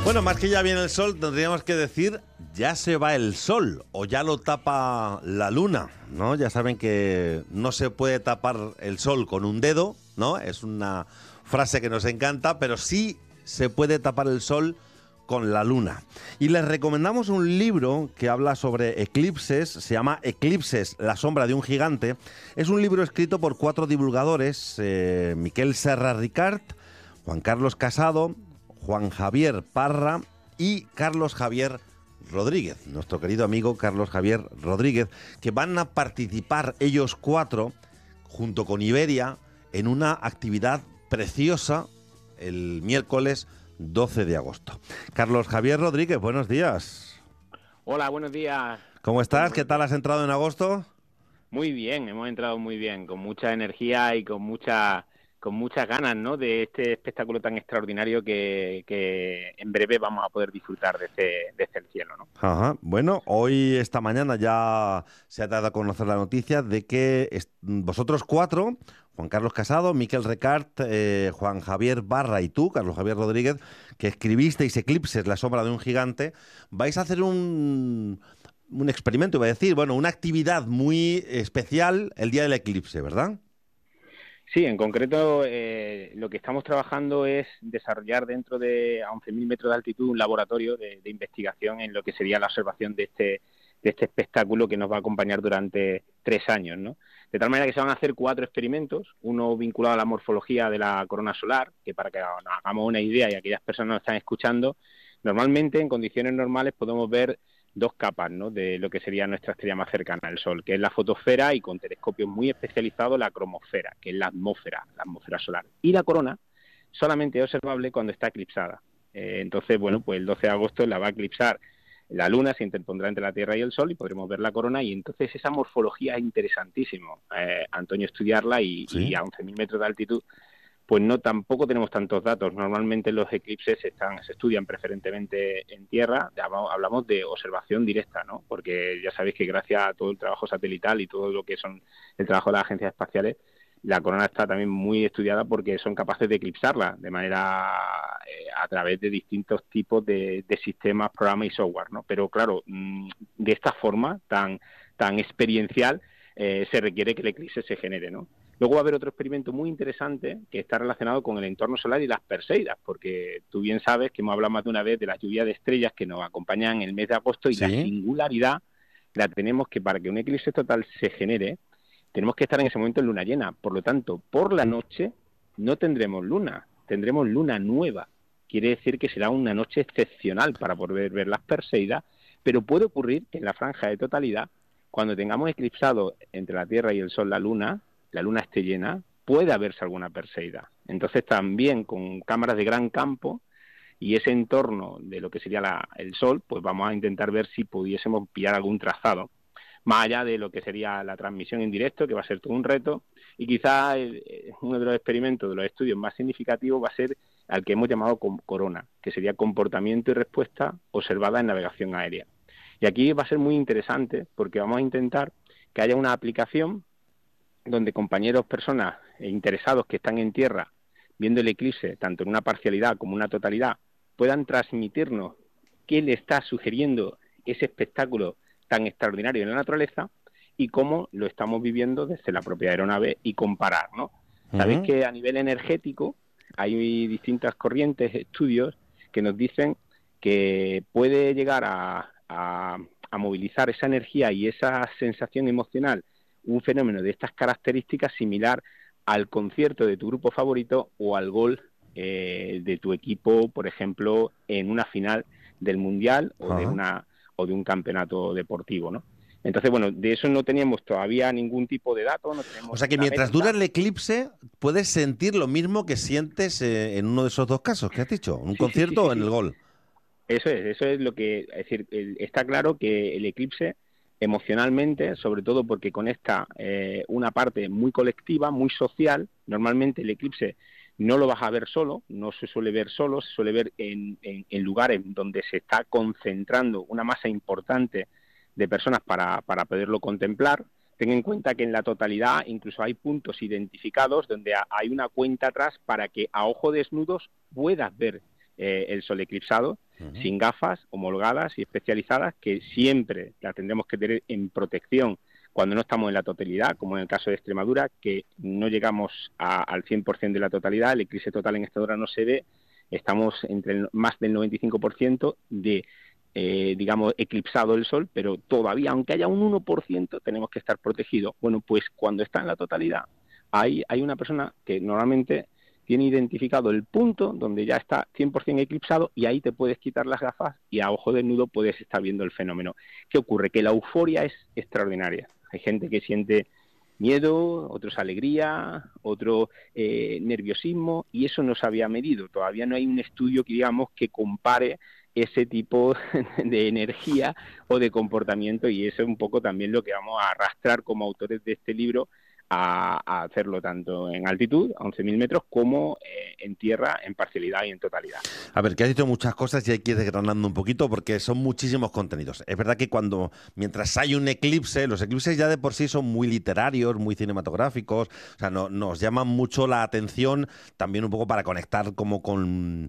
Bueno, más que ya viene el sol, tendríamos que decir ya se va el sol o ya lo tapa la luna, ¿no? Ya saben que no se puede tapar el sol con un dedo, ¿no? Es una frase que nos encanta, pero sí se puede tapar el sol con la luna. Y les recomendamos un libro que habla sobre eclipses, se llama Eclipses, la sombra de un gigante. Es un libro escrito por 4 divulgadores, Miquel Serra Ricart, Juan Carlos Casado, Juan Javier Parra y Carlos Javier Rodríguez, nuestro querido amigo Carlos Javier Rodríguez, que van a participar ellos 4, junto con Iberia, en una actividad preciosa el miércoles 12 de agosto. Carlos Javier Rodríguez, buenos días. Hola, buenos días. ¿Cómo estás? ¿Qué tal has entrado en agosto? Muy bien, hemos entrado muy bien, con mucha energía y con muchas ganas, ¿no? De este espectáculo tan extraordinario que en breve vamos a poder disfrutar desde el cielo, ¿no? Ajá. Bueno, hoy, esta mañana, ya se ha dado a conocer la noticia de que vosotros 4, Juan Carlos Casado, Miquel Ricart, Juan Javier Barra y tú, Carlos Javier Rodríguez, que escribisteis Eclipses, la sombra de un gigante, vais a hacer un experimento, iba a decir, bueno, una actividad muy especial el día del eclipse, ¿verdad? Sí, en concreto lo que estamos trabajando es desarrollar dentro de a 11.000 metros de altitud un laboratorio de investigación en lo que sería la observación de este espectáculo que nos va a acompañar durante 3 años, ¿no? De tal manera que se van a hacer 4 experimentos, uno vinculado a la morfología de la corona solar, que para que nos hagamos una idea y aquellas personas que nos están escuchando, normalmente en condiciones normales podemos ver 2 capas, ¿no?, de lo que sería nuestra estrella más cercana al Sol, que es la fotosfera, y con telescopios muy especializados la cromosfera, que es la atmósfera solar. Y la corona solamente es observable cuando está eclipsada. Entonces, bueno, pues el 12 de agosto la va a eclipsar la Luna, se interpondrá entre la Tierra y el Sol y podremos ver la corona, y entonces esa morfología es interesantísimo, Antonio, estudiarla, y Sí. a 11.000 metros de altitud pues no, tampoco tenemos tantos datos. Normalmente los eclipses se estudian preferentemente en tierra, hablamos de observación directa, ¿no? Porque ya sabéis que gracias a todo el trabajo satelital y todo lo que son el trabajo de las agencias espaciales, la corona está también muy estudiada porque son capaces de eclipsarla de manera a través de distintos tipos de sistemas, programas y software, ¿no? Pero claro, de esta forma tan experiencial se requiere que el eclipse se genere, ¿no? Luego va a haber otro experimento muy interesante que está relacionado con el entorno solar y las Perseidas, porque tú bien sabes que hemos hablado más de una vez de la lluvia de estrellas que nos acompañan en el mes de agosto, y la Sí. singularidad la tenemos que para que un eclipse total se genere, tenemos que estar en ese momento en luna llena. Por lo tanto, por la noche no tendremos luna, tendremos luna nueva. Quiere decir que será una noche excepcional para poder ver las Perseidas, pero puede ocurrir que en la franja de totalidad, cuando tengamos eclipsado entre la Tierra y el Sol la luna esté llena, puede haberse alguna Perseida. Entonces también con cámaras de gran campo y ese entorno de lo que sería el Sol, pues vamos a intentar ver si pudiésemos pillar algún trazado, más allá de lo que sería la transmisión en directo, que va a ser todo un reto, y quizá uno de los experimentos, de los estudios más significativos va a ser al que hemos llamado Corona, que sería comportamiento y respuesta observada en navegación aérea. Y aquí va a ser muy interesante porque vamos a intentar que haya una aplicación donde compañeros, personas interesados que están en tierra viendo el eclipse, tanto en una parcialidad como en una totalidad, puedan transmitirnos qué le está sugiriendo ese espectáculo tan extraordinario en la naturaleza y cómo lo estamos viviendo desde la propia aeronave, y comparar, ¿no? Sabéis Ujú. que a nivel energético hay distintas corrientes, estudios que nos dicen que puede llegar a movilizar esa energía y esa sensación emocional un fenómeno de estas características similar al concierto de tu grupo favorito o al gol de tu equipo, por ejemplo, en una final del Mundial Ajá. o de un campeonato deportivo, ¿no? Entonces, bueno, de eso no teníamos todavía ningún tipo de dato, no O tenemos sea que ninguna mientras dura métrica. el eclipse, puedes sentir lo mismo que sientes en uno de esos 2 casos que has dicho, en un Sí, sí, sí, concierto sí, o en el sí. gol. Eso es lo que, es decir, está claro que el eclipse emocionalmente, sobre todo porque conecta una parte muy colectiva, muy social. Normalmente el eclipse no lo vas a ver solo, no se suele ver solo, se suele ver en lugares donde se está concentrando una masa importante de personas para poderlo contemplar. Ten en cuenta que en la totalidad incluso hay puntos identificados donde hay una cuenta atrás para que a ojo desnudos puedas ver el sol eclipsado, uh-huh, sin gafas, homologadas y especializadas, que siempre las tendremos que tener en protección cuando no estamos en la totalidad, como en el caso de Extremadura, que no llegamos al 100% de la totalidad, el eclipse total en esta hora no se ve, estamos entre más del 95% de, digamos, eclipsado el Sol, pero todavía, aunque haya un 1%, tenemos que estar protegidos. Bueno, pues cuando está en la totalidad, hay una persona que normalmente tiene identificado el punto donde ya está 100% eclipsado y ahí te puedes quitar las gafas y a ojo desnudo puedes estar viendo el fenómeno. ¿Qué ocurre? Que la euforia es extraordinaria. Hay gente que siente miedo, otros alegría, otro nerviosismo, y eso no se había medido. Todavía no hay un estudio que digamos que compare ese tipo de energía o de comportamiento, y eso es un poco también lo que vamos a arrastrar como autores de este libro a hacerlo tanto en altitud, a 11.000 metros, como en tierra, en parcialidad y en totalidad. A ver, que has dicho muchas cosas y hay que ir desgranando un poquito porque son muchísimos contenidos. Es verdad que mientras hay un eclipse, los eclipses ya de por sí son muy literarios, muy cinematográficos, o sea, nos llaman mucho la atención también un poco para conectar como con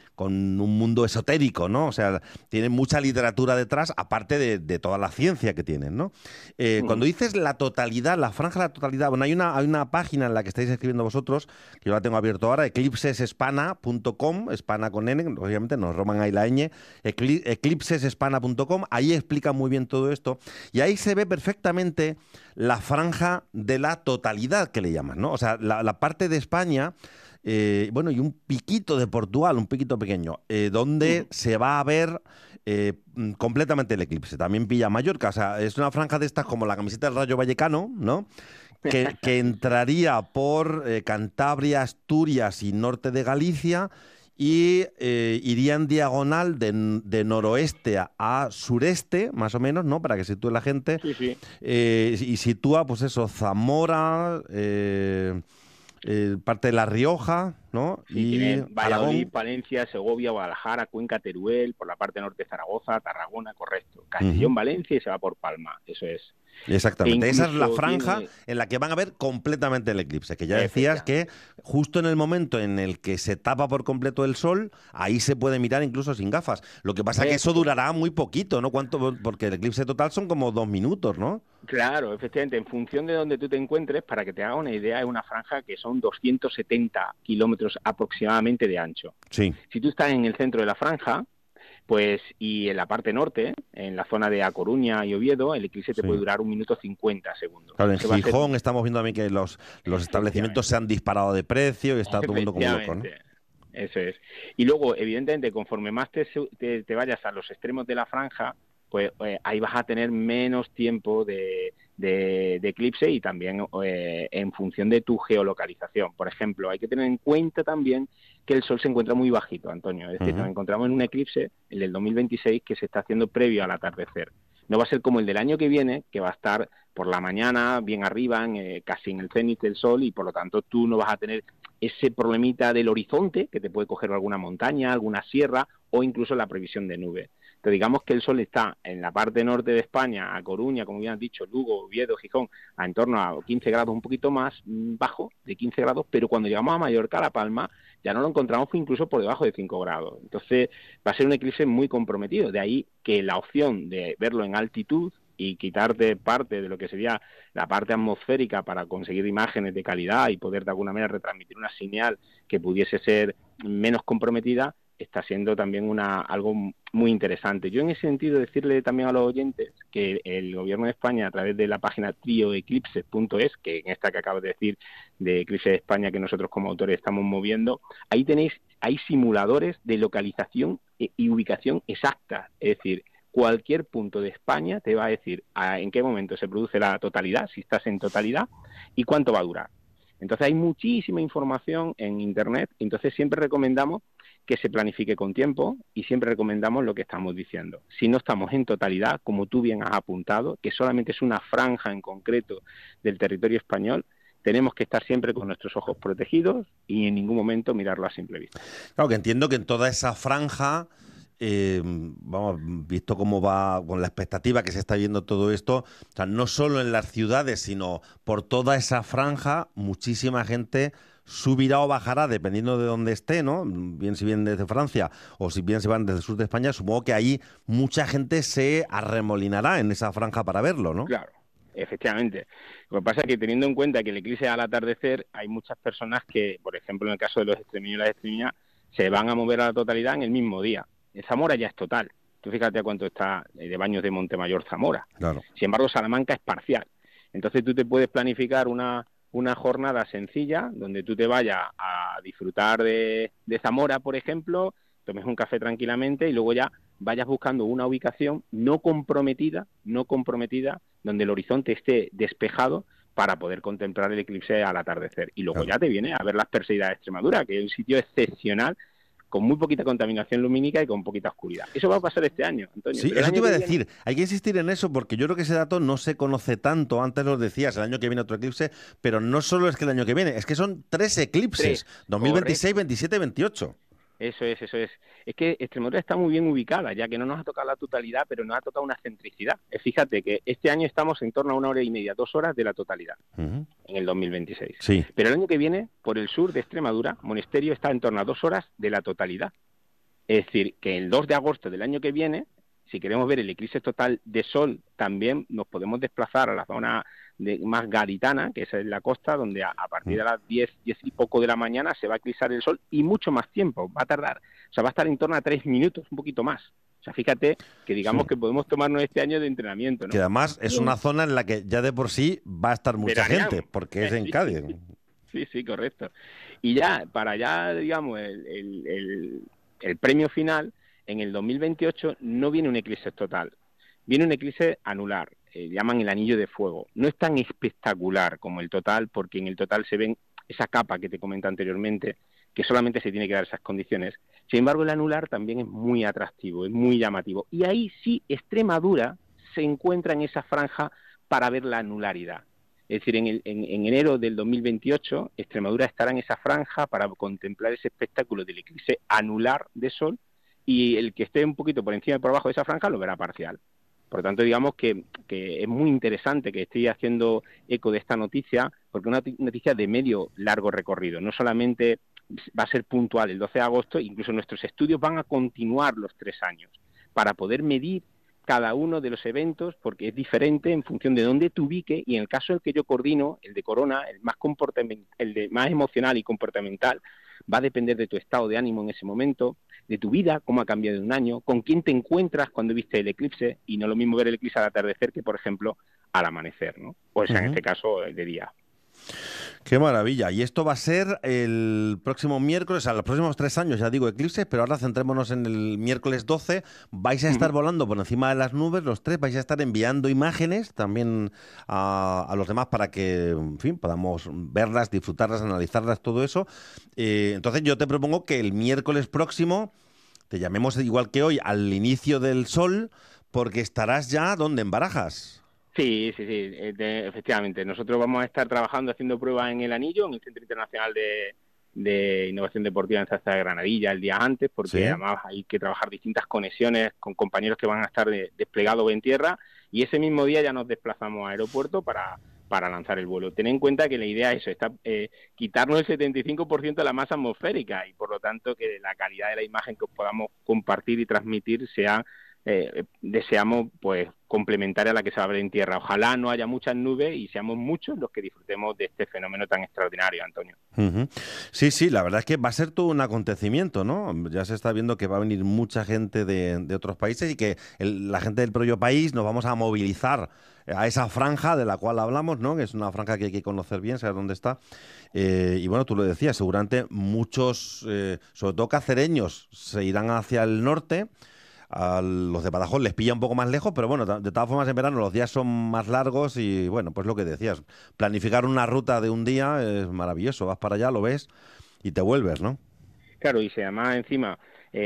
un mundo esotérico, ¿no? O sea, tienen mucha literatura detrás, aparte de toda la ciencia que tienen, ¿no? Cuando dices la totalidad, la franja de la totalidad, bueno, hay una página en la que estáis escribiendo vosotros, que yo la tengo abierto ahora, eclipsesespana.com, Espana con N, obviamente nos roban ahí la ñ, eclipsesespana.com, ahí explica muy bien todo esto, y ahí se ve perfectamente la franja de la totalidad que le llaman, ¿no? O sea, la parte de España, bueno, y un piquito de Portugal, un piquito pequeño, donde se va a ver completamente el eclipse. También pilla Mallorca, o sea, es una franja de estas como la camiseta del Rayo Vallecano, ¿no? Que entraría por Cantabria, Asturias y norte de Galicia y iría en diagonal de noroeste a sureste, más o menos, ¿no? Para que sitúe la gente. Sí, sí. Y sitúa, pues eso, Zamora, parte de La Rioja, ¿no? Sí, y tiene Valladolid, Aragón. Palencia, Segovia, Guadalajara, Cuenca, Teruel, por la parte norte Zaragoza, Tarragona, correcto. Castellón, Valencia y se va por Palma, eso es. Exactamente, esa es la franja tiene... en la que van a ver completamente el eclipse, que ya decías que justo en el momento en el que se tapa por completo el sol, ahí se puede mirar incluso sin gafas. Lo que pasa es que eso durará muy poquito, ¿no? Porque el eclipse total son como 2 minutos, ¿no? Claro, efectivamente, en función de donde tú te encuentres, para que te haga una idea, es una franja que son 270 kilómetros aproximadamente de ancho. Sí. Si tú estás en el centro de la franja, pues, y en la parte norte, en la zona de A Coruña y Oviedo, el eclipse te puede durar 1 minuto 50 segundos. Claro, en Gijón estamos viendo también que los establecimientos se han disparado de precio y está todo el mundo como loco, ¿no? Eso es. Y luego, evidentemente, conforme más te vayas a los extremos de la franja, pues ahí vas a tener menos tiempo de eclipse y también en función de tu geolocalización. Por ejemplo, hay que tener en cuenta también que el Sol se encuentra muy bajito, Antonio. Es decir, nos encontramos en un eclipse, el del 2026, que se está haciendo previo al atardecer. No va a ser como el del año que viene, que va a estar por la mañana, bien arriba, casi en el cenit del Sol, y por lo tanto tú no vas a tener ese problemita del horizonte, que te puede coger alguna montaña, alguna sierra, o incluso la previsión de nube. Entonces, digamos que el Sol está en la parte norte de España, a Coruña, como bien has dicho, Lugo, Oviedo, Gijón, a en torno a 15 grados, un poquito más bajo, de 15 grados, pero cuando llegamos a Mallorca, a La Palma, ya no lo encontramos incluso por debajo de 5 grados. Entonces, va a ser un eclipse muy comprometido. De ahí que la opción de verlo en altitud y quitarte parte de lo que sería la parte atmosférica para conseguir imágenes de calidad y poder de alguna manera retransmitir una señal que pudiese ser menos comprometida, está siendo también algo muy interesante. Yo en ese sentido decirle también a los oyentes que el Gobierno de España, a través de la página trioeclipses.es, que en esta que acabo de decir de Eclipse de España, que nosotros como autores estamos moviendo, ahí hay simuladores de localización y ubicación exacta, es decir, cualquier punto de España te va a decir en qué momento se produce la totalidad, si estás en totalidad, y cuánto va a durar. Entonces hay muchísima información en Internet, entonces siempre recomendamos que se planifique con tiempo y siempre recomendamos lo que estamos diciendo. Si no estamos en totalidad, como tú bien has apuntado, que solamente es una franja en concreto del territorio español, tenemos que estar siempre con nuestros ojos protegidos y en ningún momento mirarlo a simple vista. Claro, que entiendo que en toda esa franja, vamos, visto cómo va con la expectativa que se está viendo todo esto, o sea, no solo en las ciudades, sino por toda esa franja, muchísima gente subirá o bajará dependiendo de dónde esté, ¿no? Bien si vienen desde Francia o si bien se van desde el sur de España, supongo que ahí mucha gente se arremolinará en esa franja para verlo, ¿no? Claro, efectivamente. Lo que pasa es que teniendo en cuenta que el eclipse es al atardecer, hay muchas personas que, por ejemplo, en el caso de los extremeños y las extremeñas, se van a mover a la totalidad en el mismo día. En Zamora ya es total. Tú fíjate a cuánto está de Baños de Montemayor Zamora. Claro. Sin embargo, Salamanca es parcial. Entonces tú te puedes planificar una jornada sencilla donde tú te vayas a disfrutar de Zamora, por ejemplo, tomes un café tranquilamente y luego ya vayas buscando una ubicación no comprometida, donde el horizonte esté despejado para poder contemplar el eclipse al atardecer. Y luego ya te viene a ver las Perseidas de Extremadura, que es un sitio excepcional, con muy poquita contaminación lumínica y con poquita oscuridad. Eso va a pasar este año, Antonio. Sí, eso te iba a decir. Hay que insistir en eso porque yo creo que ese dato no se conoce tanto. Antes lo decías, el año que viene otro eclipse, pero no solo es que el año que viene, es que son 3 eclipses, 2026, 27 y 28. Eso es. Es que Extremadura está muy bien ubicada, ya que no nos ha tocado la totalidad, pero nos ha tocado una centricidad. Fíjate que este año estamos en torno a 1 hora y media, 2 horas de la totalidad, en el 2026. Sí. Pero el año que viene, por el sur de Extremadura, Monesterio está en torno a 2 horas de la totalidad. Es decir, que el 2 de agosto del año que viene, si queremos ver el eclipse total de sol, también nos podemos desplazar a la zona más gaditana, que es en la costa, donde a partir de las 10 y poco de la mañana se va a eclipsar el sol y mucho más tiempo, va a tardar. O sea, va a estar en torno a 3 minutos, un poquito más. O sea, fíjate que digamos que podemos tomarnos este año de entrenamiento, ¿no? Que además es una zona en la que ya de por sí va a estar mucha gente, porque es en Cádiz. Sí, correcto. Y ya, para ya, digamos, el premio final, en el 2028 no viene un eclipse total, viene un eclipse anular, llaman el anillo de fuego. No es tan espectacular como el total, porque en el total se ven esa capa que te comenté anteriormente, que solamente se tiene que dar esas condiciones. Sin embargo, el anular también es muy atractivo, es muy llamativo. Y ahí sí, Extremadura se encuentra en esa franja para ver la anularidad. Es decir, en enero del 2028, Extremadura estará en esa franja para contemplar ese espectáculo del eclipse anular de sol, y el que esté un poquito por encima y por abajo de esa franja lo verá parcial. Por lo tanto, digamos que es muy interesante que esté haciendo eco de esta noticia, porque es una noticia de medio largo recorrido. No solamente va a ser puntual el 12 de agosto, incluso nuestros estudios van a continuar los 3 años para poder medir cada uno de los eventos, porque es diferente en función de dónde te ubique, y en el caso del que yo coordino, el de Corona, el de más emocional y comportamental, va a depender de tu estado de ánimo en ese momento, de tu vida, cómo ha cambiado en un año, con quién te encuentras cuando viste el eclipse, y no es lo mismo ver el eclipse al atardecer que, por ejemplo, al amanecer, ¿no? O sea, en este caso, de día. Qué maravilla. Y esto va a ser el próximo miércoles, a los próximos 3 años, ya digo, eclipses, pero ahora centrémonos en el miércoles 12. Vais a estar volando por encima de las nubes, los 3, vais a estar enviando imágenes también a los demás para que, en fin, podamos verlas, disfrutarlas, analizarlas, todo eso. Entonces yo te propongo que el miércoles próximo te llamemos igual que hoy al inicio del sol, porque estarás ya, ¿dónde? En Barajas. Sí, efectivamente. Nosotros vamos a estar trabajando, haciendo pruebas en el Anillo, en el Centro Internacional de Innovación Deportiva en Zarza de Granadilla el día antes, porque además hay que trabajar distintas conexiones con compañeros que van a estar desplegados en tierra, y ese mismo día ya nos desplazamos a aeropuerto para lanzar el vuelo. Ten en cuenta que la idea es eso, quitarnos el 75% de la masa atmosférica, y por lo tanto que la calidad de la imagen que podamos compartir y transmitir sea, deseamos, pues, complementaria a la que se va a ver en tierra. Ojalá no haya muchas nubes y seamos muchos los que disfrutemos de este fenómeno tan extraordinario, Antonio. Sí, la verdad es que va a ser todo un acontecimiento, ¿no? Ya se está viendo que va a venir mucha gente de otros países y que la gente del propio país nos vamos a movilizar a esa franja de la cual hablamos, ¿no? Que es una franja que hay que conocer bien, saber dónde está. Y bueno, tú lo decías, seguramente muchos, sobre todo cacereños, se irán hacia el norte. A los de Badajoz les pilla un poco más lejos, pero bueno, de todas formas en verano los días son más largos y bueno, pues lo que decías, planificar una ruta de un día es maravilloso, vas para allá, lo ves y te vuelves, ¿no? Claro, y si además encima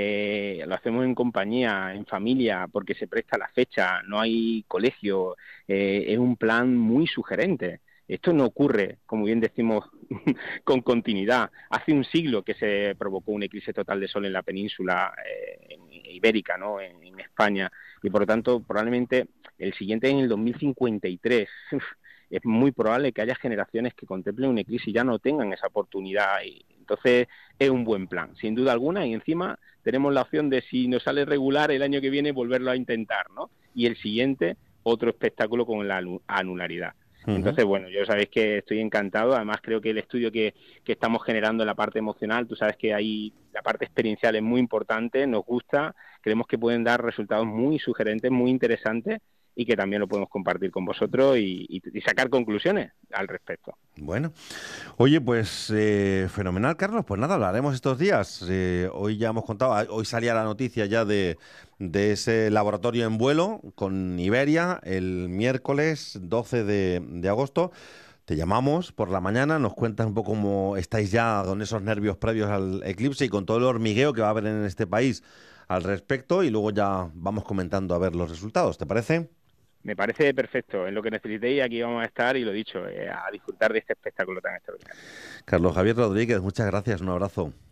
lo hacemos en compañía, en familia, porque se presta la fecha, no hay colegio, es un plan muy sugerente. Esto no ocurre, como bien decimos, con continuidad. Hace un siglo que se provocó un eclipse total de sol en la península ibérica, ¿no? En España, y por lo tanto probablemente el siguiente en el 2053. es muy probable que haya generaciones que contemplen un eclipse y ya no tengan esa oportunidad. Y entonces es un buen plan, sin duda alguna, y encima tenemos la opción de, si nos sale regular el año que viene, volverlo a intentar, ¿no? Y el siguiente, otro espectáculo con la anularidad. Entonces, bueno, yo sabéis que estoy encantado. Además, creo que el estudio que estamos generando en la parte emocional, tú sabes que ahí la parte experiencial es muy importante, nos gusta, creemos que pueden dar resultados muy sugerentes, muy interesantes, y que también lo podemos compartir con vosotros y sacar conclusiones al respecto. Bueno, oye, pues fenomenal, Carlos. Pues nada, hablaremos estos días. Hoy ya hemos contado, hoy salía la noticia ya de ese laboratorio en vuelo con Iberia el miércoles 12 de agosto. Te llamamos por la mañana, nos cuentas un poco cómo estáis ya con esos nervios previos al eclipse y con todo el hormigueo que va a haber en este país al respecto, y luego ya vamos comentando a ver los resultados. ¿Te parece? Me parece perfecto. En lo que necesitéis, aquí vamos a estar, y lo dicho, a disfrutar de este espectáculo tan extraordinario. Carlos Javier Rodríguez, muchas gracias, un abrazo.